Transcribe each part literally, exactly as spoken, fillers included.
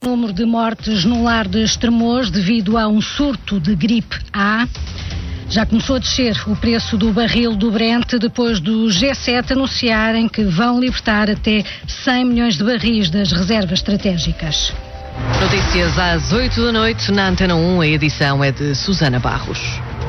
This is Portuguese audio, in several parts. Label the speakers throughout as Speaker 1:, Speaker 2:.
Speaker 1: O número de mortes no lar de Estremoz devido a um surto de gripe A. Já começou a descer o preço do barril do Brent depois do G sete anunciarem que vão libertar até cem milhões de barris das reservas estratégicas.
Speaker 2: Notícias às oito da noite na Antena um, a edição é de Susana Barros.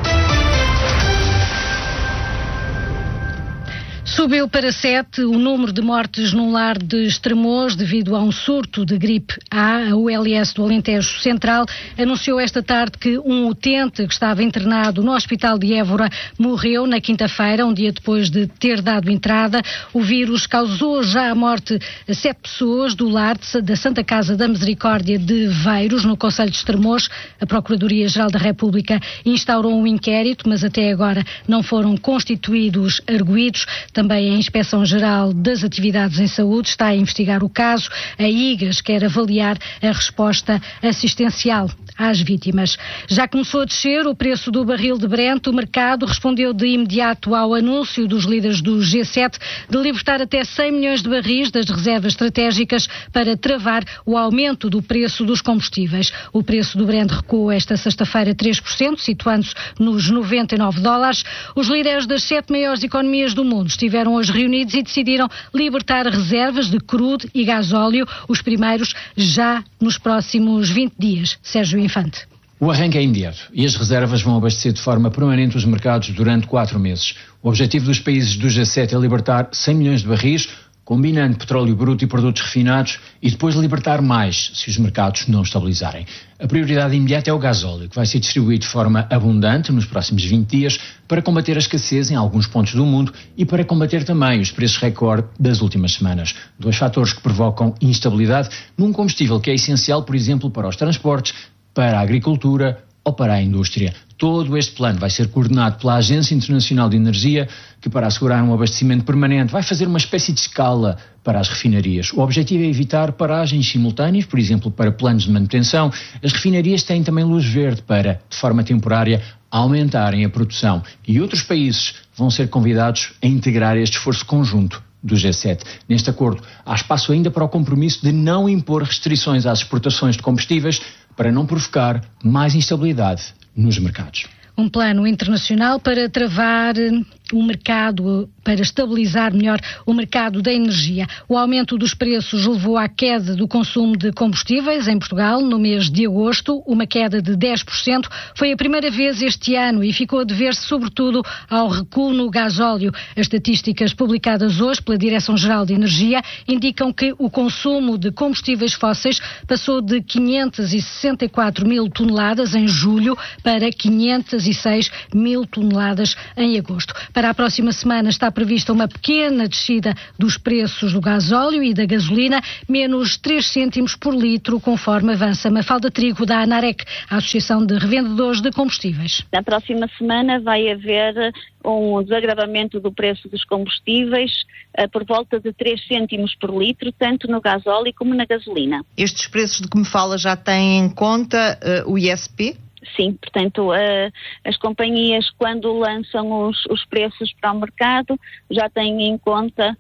Speaker 1: Subiu para sete o número de mortes num lar de Estremoz devido a um surto de gripe A. A U L S do Alentejo Central anunciou esta tarde que um utente que estava internado no Hospital de Évora morreu na quinta-feira, um dia depois de ter dado entrada. O vírus causou já a morte a sete pessoas do lar da Santa Casa da Misericórdia de Veiros, no concelho de Estremoz. A Procuradoria-Geral da República instaurou um inquérito, mas até agora não foram constituídos arguidos. Também a Inspeção-Geral das Atividades em Saúde está a investigar o caso. A I G A S quer avaliar a resposta assistencial às vítimas. Já começou a descer o preço do barril de Brent. O mercado respondeu de imediato ao anúncio dos líderes do G sete de libertar até cem milhões de barris das reservas estratégicas para travar o aumento do preço dos combustíveis. O preço do Brent recuou esta sexta-feira três por cento, situando-se nos noventa e nove dólares. Os líderes das sete maiores economias do mundo estiveram hoje reunidos e decidiram libertar reservas de crudo e gasóleo, os primeiros já nos próximos vinte dias. Sérgio Infante.
Speaker 3: O arranque é imediato e as reservas vão abastecer de forma permanente os mercados durante quatro meses. O objetivo dos países do G sete é libertar cem milhões de barris, combinando petróleo bruto e produtos refinados, e depois libertar mais se os mercados não estabilizarem. A prioridade imediata é o gasóleo, que vai ser distribuído de forma abundante nos próximos vinte dias para combater a escassez em alguns pontos do mundo e para combater também os preços recorde das últimas semanas. Dois fatores que provocam instabilidade num combustível que é essencial, por exemplo, para os transportes, para a agricultura ou para a indústria. Todo este plano vai ser coordenado pela Agência Internacional de Energia, que, para assegurar um abastecimento permanente, vai fazer uma espécie de escala para as refinarias. O objetivo é evitar paragens simultâneas, por exemplo, para planos de manutenção. As refinarias têm também luz verde para, de forma temporária, aumentarem a produção. E outros países vão ser convidados a integrar este esforço conjunto do G sete. Neste acordo, há espaço ainda para o compromisso de não impor restrições às exportações de combustíveis para não provocar mais instabilidade nos mercados.
Speaker 1: Um plano internacional para travar o mercado, para estabilizar melhor o mercado da energia. O aumento dos preços levou à queda do consumo de combustíveis em Portugal no mês de agosto, uma queda de dez por cento. Foi a primeira vez este ano e ficou a dever-se sobretudo ao recuo no gasóleo. As estatísticas publicadas hoje pela Direção-Geral de Energia indicam que o consumo de combustíveis fósseis passou de quinhentas e sessenta e quatro mil toneladas em julho para quinhentas e seis mil toneladas em agosto. Para a próxima semana está prevista uma pequena descida dos preços do gasóleo e da gasolina, menos três cêntimos por litro, conforme avança Mafalda Trigo, da ANAREC, a Associação de Revendedores de Combustíveis.
Speaker 4: Na próxima semana vai haver um desagravamento do preço dos combustíveis uh, por volta de três cêntimos por litro, tanto no gasóleo como na gasolina.
Speaker 5: Estes preços de que me fala já têm em conta uh, o I S P?
Speaker 4: Sim, portanto, uh, as companhias, quando lançam os, os preços para o mercado, já têm em conta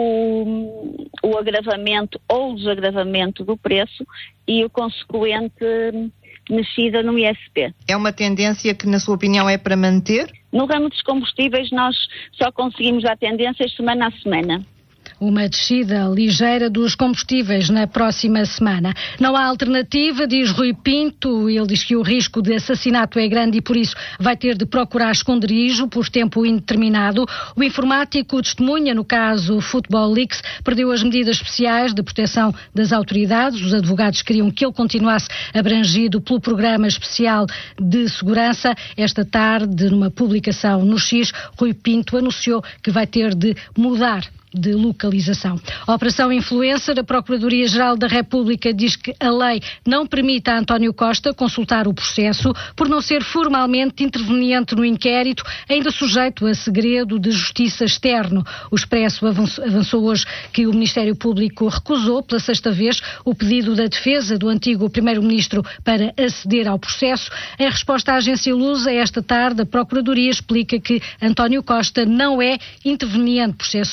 Speaker 4: o, o agravamento ou o desagravamento do preço e o consequente mexida no I S P.
Speaker 5: É uma tendência que, na sua opinião, é para manter?
Speaker 4: No ramo dos combustíveis, nós só conseguimos dar tendências semana a semana.
Speaker 1: Uma descida ligeira dos combustíveis na próxima semana. Não há alternativa, diz Rui Pinto. Ele diz que o risco de assassinato é grande e por isso vai ter de procurar esconderijo por tempo indeterminado. O informático testemunha no caso Football Leaks, perdeu as medidas especiais de proteção das autoridades. Os advogados queriam que ele continuasse abrangido pelo Programa Especial de Segurança. Esta tarde, numa publicação no X, Rui Pinto anunciou que vai ter de mudar de localização. A Operação Influencer, a Procuradoria-Geral da República diz que a lei não permite a António Costa consultar o processo por não ser formalmente interveniente no inquérito, ainda sujeito a segredo de justiça externo. O Expresso avançou, avançou hoje que o Ministério Público recusou pela sexta vez o pedido da defesa do antigo Primeiro-Ministro para aceder ao processo. Em resposta à agência Lusa, esta tarde, a Procuradoria explica que António Costa não é interveniente processual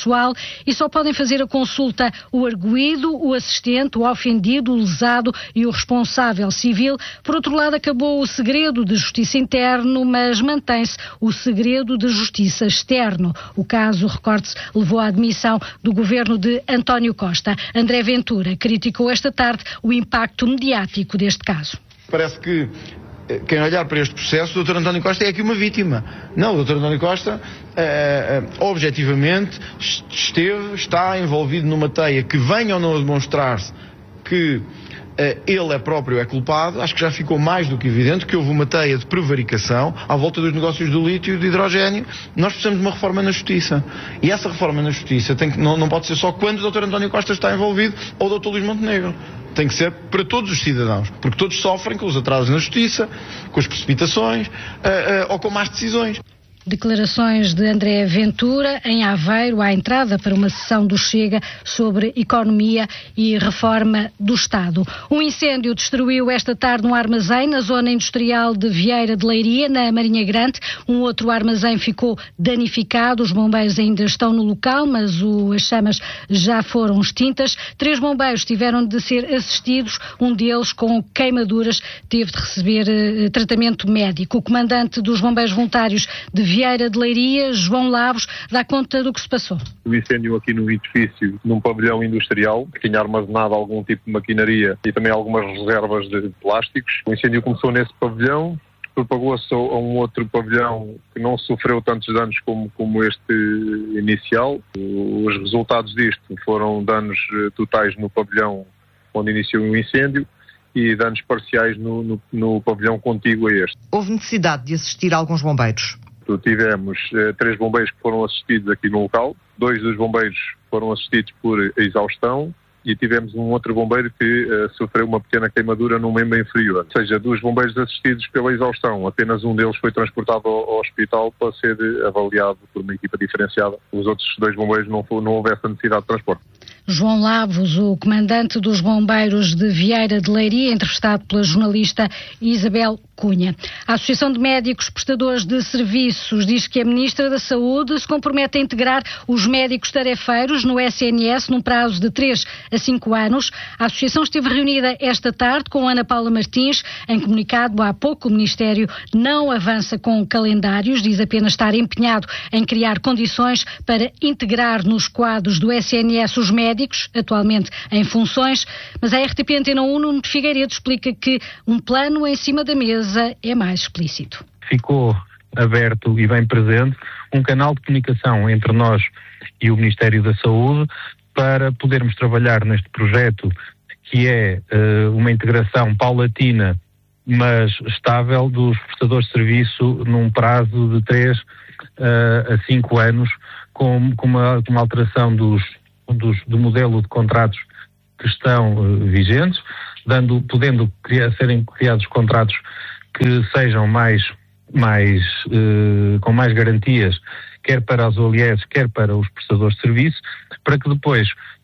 Speaker 1: e só podem fazer a consulta o arguido, o assistente, o ofendido, o lesado e o responsável civil. Por outro lado, acabou o segredo de justiça interno, mas mantém-se o segredo de justiça externo. O caso, recorde-se, levou à admissão do governo de António Costa. André Ventura criticou esta tarde o impacto mediático deste caso.
Speaker 6: Parece que quem olhar para este processo, o doutor António Costa é aqui uma vítima. Não, o doutor António Costa, eh, objetivamente, esteve, está envolvido numa teia que venha ou não a demonstrar-se que eh, ele é próprio é culpado. Acho que já ficou mais do que evidente que houve uma teia de prevaricação à volta dos negócios do lítio e do hidrogénio. Nós precisamos de uma reforma na Justiça. E essa reforma na Justiça tem que, não, não pode ser só quando o doutor António Costa está envolvido ou o doutor Luís Montenegro. Tem que ser para todos os cidadãos, porque todos sofrem com os atrasos na Justiça, com as precipitações uh, uh, ou com más decisões.
Speaker 1: Declarações de André Ventura em Aveiro, à entrada para uma sessão do Chega sobre economia e reforma do Estado. Um incêndio destruiu esta tarde um armazém na zona industrial de Vieira de Leiria, na Marinha Grande. Um outro armazém ficou danificado. Os bombeiros ainda estão no local, mas o, as chamas já foram extintas. Três bombeiros tiveram de ser assistidos. Um deles, com queimaduras, teve de receber uh, tratamento médico. O comandante dos bombeiros voluntários de Vieira de Leiria, João Lavos, dá conta do que se passou.
Speaker 7: O incêndio aqui no edifício, num pavilhão industrial, que tinha armazenado algum tipo de maquinaria e também algumas reservas de plásticos. O incêndio começou nesse pavilhão, propagou-se a um outro pavilhão que não sofreu tantos danos como, como este inicial. Os resultados disto foram danos totais no pavilhão onde iniciou o incêndio e danos parciais no, no, no pavilhão contíguo a este.
Speaker 5: Houve necessidade de assistir a alguns bombeiros?
Speaker 7: Tivemos eh, três bombeiros que foram assistidos aqui no local, dois dos bombeiros foram assistidos por exaustão e tivemos um outro bombeiro que eh, sofreu uma pequena queimadura no membro inferior. Ou seja, dos bombeiros assistidos pela exaustão, apenas um deles foi transportado ao, ao hospital para ser avaliado por uma equipa diferenciada. Os outros dois bombeiros não, não houve essa necessidade de transporte.
Speaker 1: João Lavos, o comandante dos bombeiros de Vieira de Leiria, entrevistado pela jornalista Isabel Cunha. A Associação de Médicos Prestadores de Serviços diz que a Ministra da Saúde se compromete a integrar os médicos tarefeiros no S N S num prazo de três a cinco anos. A Associação esteve reunida esta tarde com Ana Paula Martins. Em comunicado há pouco, o Ministério não avança com calendários, diz apenas estar empenhado em criar condições para integrar nos quadros do S N S os médicos, atualmente em funções, mas a R T P Antena um, Nuno Figueiredo, explica que um plano em cima da mesa é mais explícito.
Speaker 8: Ficou aberto e bem presente um canal de comunicação entre nós e o Ministério da Saúde para podermos trabalhar neste projeto que é uh, uma integração paulatina, mas estável, dos prestadores de serviço num prazo de três uh, a cinco anos, com, com, uma, com uma alteração dos, dos, do modelo de contratos que estão uh, vigentes, dando, podendo criar, serem criados contratos que sejam mais, mais, uh, com mais garantias, quer para os O L S, quer para os prestadores de serviço, para que depois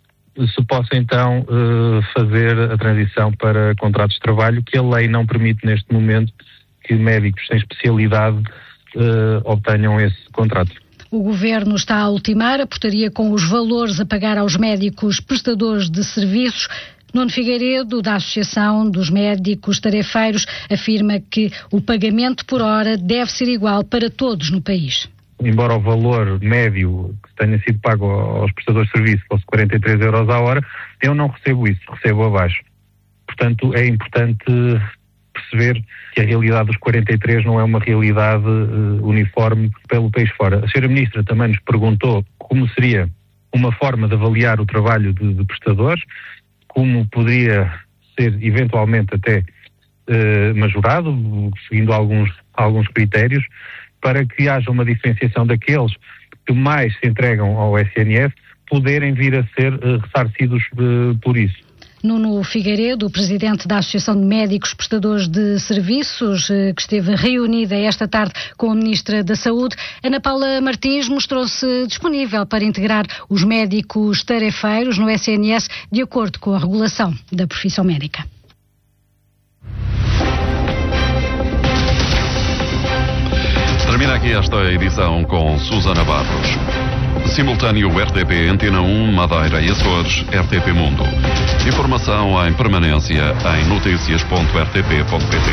Speaker 8: se possa então uh, fazer a transição para contratos de trabalho, que a lei não permite neste momento que médicos sem especialidade uh, obtenham esse contrato.
Speaker 1: O Governo está a ultimar a portaria com os valores a pagar aos médicos prestadores de serviços. Nuno Figueiredo, da Associação dos Médicos Tarefeiros, afirma que o pagamento por hora deve ser igual para todos no país.
Speaker 8: Embora o valor médio que tenha sido pago aos prestadores de serviço fosse quarenta e três euros a hora, eu não recebo isso, recebo abaixo. Portanto, é importante perceber que a realidade dos quarenta e três não é uma realidade uh, uniforme pelo país fora. A senhora Ministra também nos perguntou como seria uma forma de avaliar o trabalho de, de prestadores, como poderia ser eventualmente até uh, majorado, seguindo alguns, alguns critérios, para que haja uma diferenciação daqueles que mais se entregam ao S N S, poderem vir a ser uh, ressarcidos uh, por isso.
Speaker 1: Nuno Figueiredo, o presidente da Associação de Médicos Prestadores de Serviços, que esteve reunida esta tarde com a Ministra da Saúde, Ana Paula Martins, mostrou-se disponível para integrar os médicos tarefeiros no S N S de acordo com a regulação da profissão médica.
Speaker 9: Termina aqui esta edição com Susana Barros. Simultâneo R T P Antena um, Madeira e Açores, R T P Mundo. Informação em permanência em notícias ponto r t p ponto p t.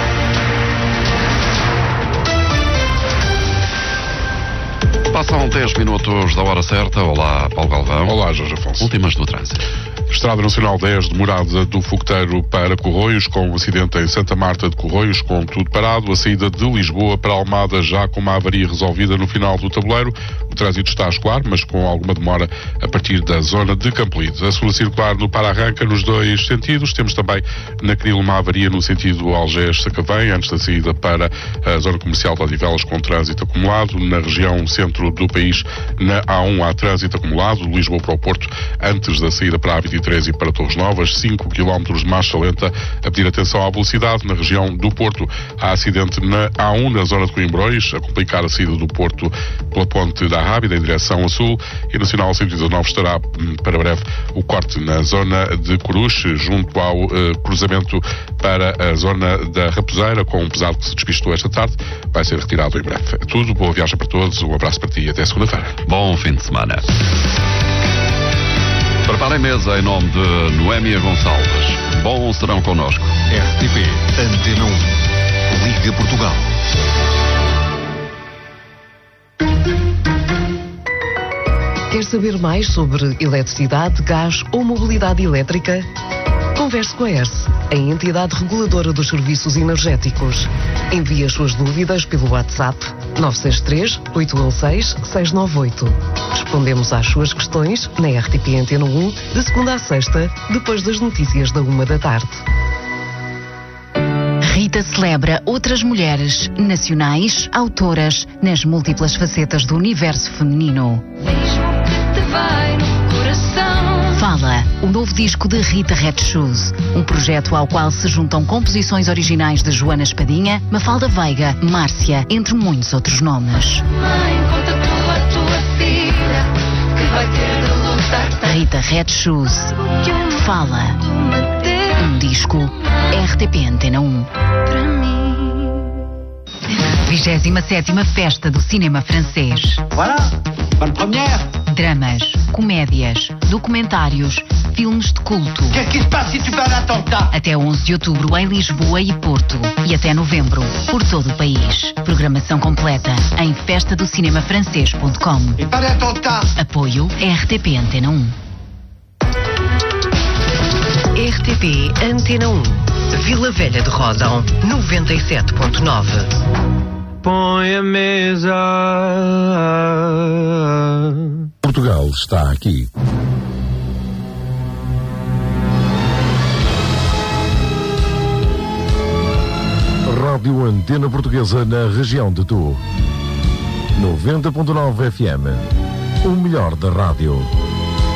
Speaker 9: Passam dez minutos da hora certa. Olá, Paulo Galvão.
Speaker 10: Olá, Jorge Afonso.
Speaker 9: Últimas do trânsito.
Speaker 10: Estrada Nacional dez, demorada do Fogoteiro para Corroios, com um acidente em Santa Marta de Corroios, com tudo parado. A saída de Lisboa para Almada já com uma avaria resolvida no final do tabuleiro. O trânsito está a escoar, mas com alguma demora a partir da zona de Campolide. A segunda circular no para-arranca nos dois sentidos. Temos também na Cril uma avaria no sentido Algés-Sacavém, antes da saída para a zona comercial de Odivelas, com trânsito acumulado. Na região centro do país, na A um, há trânsito acumulado. De Lisboa para o Porto, antes da saída para a vinte e três e para Torres Novas, cinco quilómetros de marcha lenta, a pedir atenção à velocidade. Na região do Porto, há acidente na A um, na zona de Coimbrões, a complicar a saída do Porto pela ponte da Rábida, em direção a sul. E no sinal cento e dezanove estará para breve o corte na zona de Coruche, junto ao uh, cruzamento para a zona da Raposeira, com um pesado que se despistou esta tarde, vai ser retirado em breve. É tudo, boa viagem para todos, um abraço para ti e até segunda-feira.
Speaker 9: Bom fim de semana. Preparem mesa em nome de Noémia Gonçalves. Bom serão connosco.
Speaker 11: R T P Antena um. Liga Portugal.
Speaker 2: Quer saber mais sobre eletricidade, gás ou mobilidade elétrica? Converse com a E R S, a entidade reguladora dos serviços energéticos. Envie as suas dúvidas pelo WhatsApp nove seis três, oito um seis, seis nove oito. Respondemos às suas questões na R T P Antena um, de segunda a sexta, depois das notícias da uma da tarde.
Speaker 12: Rita celebra outras mulheres nacionais, autoras, nas múltiplas facetas do universo feminino. Fala, o novo disco de Rita Red Shoes, um projeto ao qual se juntam composições originais de Joana Espadinha, Mafalda Veiga, Márcia, entre muitos outros nomes. Rita Red Shoes. Fala. Um disco R T P Antena um. vigésima sétima Festa do Cinema Francês.
Speaker 13: Voilà, bonne première.
Speaker 12: Dramas, comédias, documentários, filmes de culto.
Speaker 13: Qu'est-ce qui se passe si tu fais un attentat?
Speaker 12: Até onze de outubro em Lisboa e Porto. E até novembro, por todo o país. Programação completa em festa do cinema francês ponto com.
Speaker 13: E para attentat.
Speaker 12: Apoio R T P Antena um.
Speaker 2: R T P Antena um. Vila Velha de Ródão, noventa e sete ponto nove.
Speaker 14: Põe a mesa.
Speaker 11: Portugal está aqui. Rádio Antena Portuguesa na região de Tu. noventa ponto nove F M. O melhor da rádio.